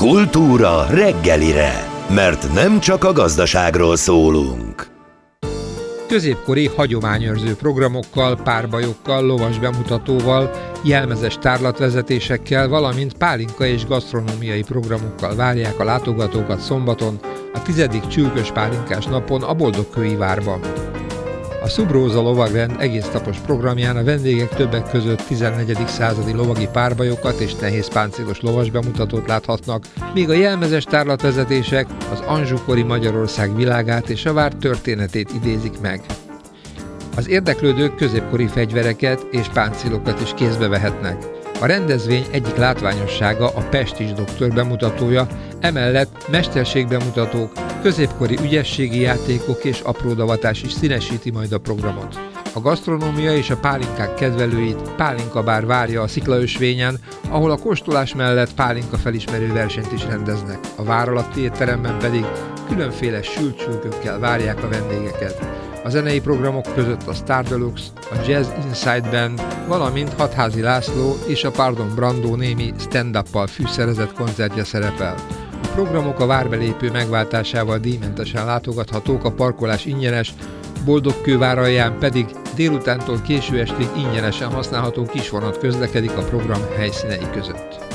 Kultúra reggelire, mert nem csak a gazdaságról szólunk. Középkori hagyományőrző programokkal, párbajokkal, lovas bemutatóval, jelmezes tárlatvezetésekkel, valamint pálinka és gasztronómiai programokkal várják a látogatókat szombaton, a 10. csülkös pálinkás napon a Boldogkői várban. A Sub Rosa lovagrend egésznapos programján a vendégek többek között 14. századi lovagi párbajokat és nehézpáncélos lovas bemutatót láthatnak, míg a jelmezes tárlatvezetések az anjou-kori Magyarország világát és a vár történetét idézik meg. Az érdeklődők középkori fegyvereket és páncélokat is kézbe vehetnek. A rendezvény egyik látványossága a Pestis doktor bemutatója, emellett mesterségbemutatók, középkori ügyességi játékok és apródavatás is színesíti majd a programot. A gasztronómia és a pálinkák kedvelőit pálinkabár várja a Sziklaösvényen, ahol a kóstolás mellett pálinka felismerő versenyt is rendeznek. A vár alatti étteremben pedig különféle sült csülkökkel várják a vendégeket. A zenei programok között a Star Deluxe, a Jazz Inside Band, valamint Hatházi László és a Pardon Brando némi stand-uppal fűszerezett koncertje szerepel. A programok a várbelépő megváltásával díjmentesen látogathatók, a parkolás ingyenes, Boldogkővár alján pedig délutántól késő estig ingyenesen használható kisvonat közlekedik a program helyszínei között.